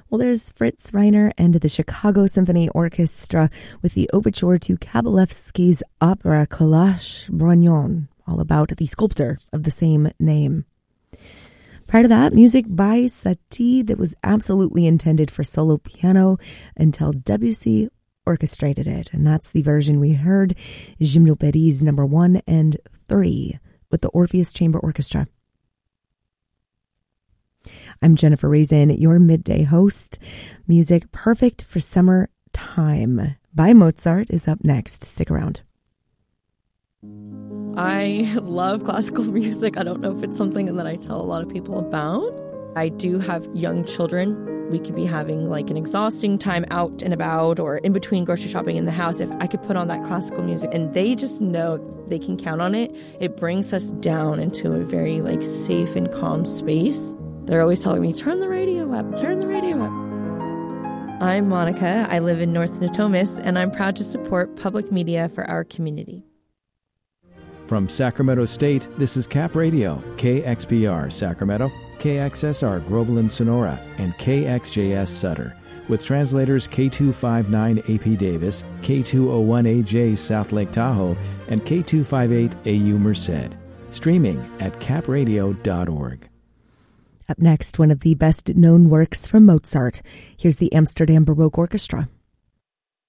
Well, there's Fritz Reiner and the Chicago Symphony Orchestra with the overture to Kabalevsky's opera Collage Brognon, all about the sculptor of the same name. Prior to that, music by Satie that was absolutely intended for solo piano until Debussy orchestrated it. And that's the version we heard, Gymnopédies No. 1 and 3 with the Orpheus Chamber Orchestra. I'm Jennifer Raisin, your midday host. Music perfect for summer time by Mozart is up next. Stick around. I love classical music. I don't know if it's something that I tell a lot of people about. I do have young children. We could be having like an exhausting time out and about or in between grocery shopping in the house. If I could put on that classical music and they just know they can count on it, it brings us down into a very like safe and calm space. They're always telling me, turn the radio up, turn the radio up. I'm Monica. I live in North Natomas, and I'm proud to support public media for our community. From Sacramento State, this is Cap Radio, KXPR Sacramento, KXSR Groveland Sonora, and KXJS Sutter, with translators K259AP Davis, K201AJ South Lake Tahoe, and K258AU Merced. Streaming at capradio.org. Up next, one of the best-known works from Mozart. Here's the Amsterdam Baroque Orchestra.